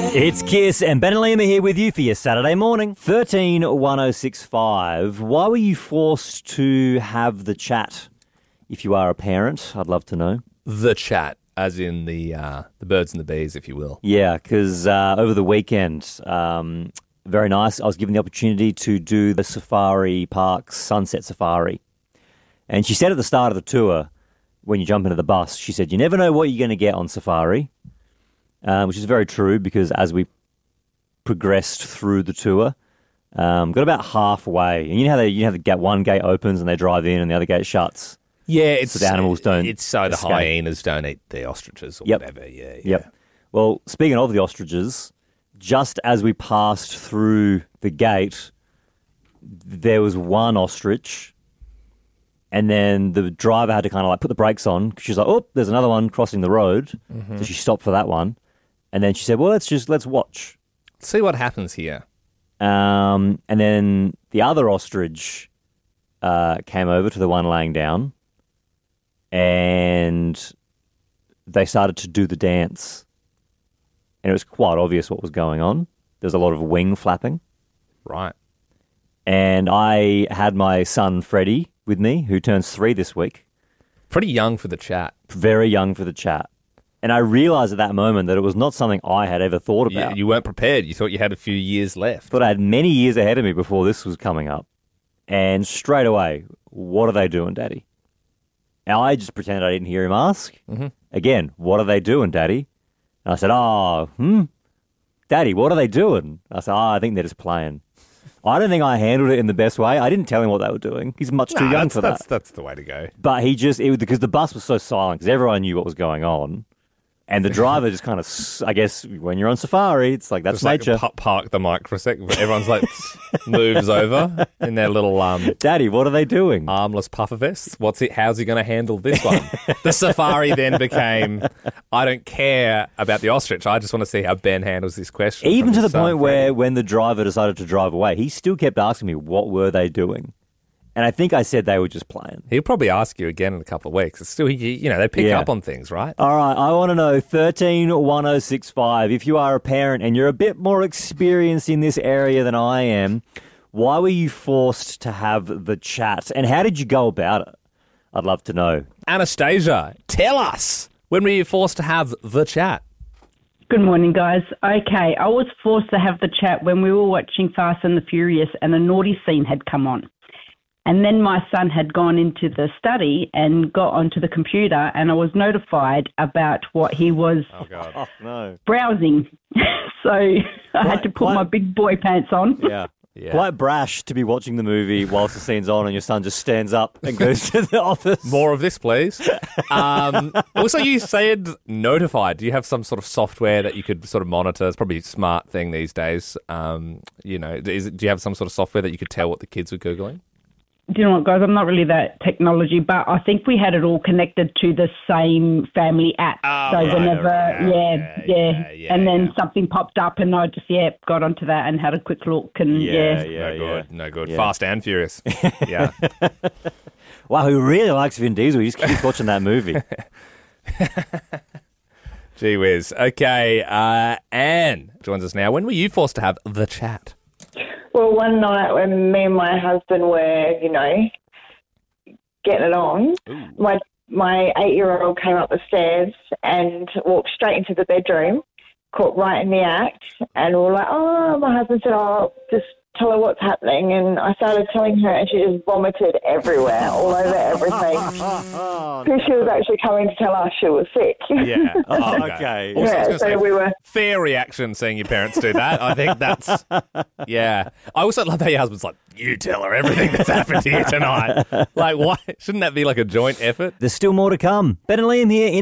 It's Kiss and Ben and Liam are here with you for your Saturday morning. 131065. Why were you forced to have the chat? If you are a parent, I'd love to know. The chat, as in the birds and the bees, if you will. Yeah, because over the weekend, very nice. I was given the opportunity to do the Safari Park Sunset Safari. And she said at the start of the tour, when you jump into the bus, she said, you never know what you're going to get on safari. Which is very true because as we progressed through the tour, got about halfway, and you know how the gate, one gate opens and they drive in and the other gate shuts. Yeah, it's so the animals don't. It's so escape. the hyenas don't eat the ostriches or whatever. Yeah. Yep. Well, speaking of the ostriches, just as we passed through the gate, there was one ostrich. And then the driver had to kind of like put the brakes on because she's like, oh, there's another one crossing the road. Mm-hmm. So she stopped for that one. And then she said, well, let's watch. See what happens here. And then the other ostrich came over to the one laying down and they started to do the dance. And it was quite obvious what was going on. There was a lot of wing flapping. Right. And I had my son, Freddie, with me, who turns 3 this week. Pretty young for the chat. Very young for the chat. And I realised at that moment that it was not something I had ever thought about. You weren't prepared. You thought you had a few years left. But I had many years ahead of me before this was coming up. And straight away, what are they doing, Daddy? Now, I just pretended I didn't hear him ask. Mm-hmm. Again, what are they doing, Daddy? And I said, Daddy, what are they doing? I said, I think they're just playing. I don't think I handled it in the best way. I didn't tell him what they were doing. He's much too young for that. That's the way to go. But because the bus was so silent, because everyone knew what was going on. And the driver just kind of, I guess, when you're on safari, it's like, that's just nature. Like park the mic for a second. Everyone's like, moves over in their little Daddy, what are they doing? Armless puffer vests. How's he going to handle this one? The safari then became, I don't care about the ostrich. I just want to see how Ben handles this question. Even to the point where when the driver decided to drive away, he still kept asking me, what were they doing? And I think I said they were just playing. He'll probably ask you again in a couple of weeks. It's still, they pick up on things, right? All right, I want to know, 131065, if you are a parent and you're a bit more experienced in this area than I am, why were you forced to have the chat? And how did you go about it? I'd love to know. Anastasia, tell us, when were you forced to have the chat? Good morning, guys. Okay, I was forced to have the chat when we were watching Fast and the Furious and a naughty scene had come on. And then my son had gone into the study and got onto the computer and I was notified about what he was browsing. So I had to put my big boy pants on. Yeah. Quite brash to be watching the movie whilst the scene's on and your son just stands up and goes to the office. More of this, please. Also, you said notified. Do you have some sort of software that you could sort of monitor? It's probably a smart thing these days. Do you have some sort of software that you could tell what the kids were Googling? Do you know what, guys? I'm not really that technology, but I think we had it all connected to the same family app. And then something popped up and I just, got onto that and had a quick look. And No good. Fast and Furious. Yeah. Wow, who really likes Vin Diesel? He just keeps watching that movie. Gee whiz. Okay, Anne joins us now. When were you forced to have the chat? Well, one night when me and my husband were, getting it on, my 8-year-old came up the stairs and walked straight into the bedroom, caught right in the act, and we were like, my husband said, just tell her what's happening, and I started telling her and she just vomited everywhere, all over everything. Because she was actually coming to tell us she was sick. Yeah. Okay. Also, we were... Fair reaction seeing your parents do that. I think that's... Yeah. I also love how your husband's like, you tell her everything that's happened here tonight. Like, why? Shouldn't that be like a joint effort? There's still more to come. Ben and Liam here.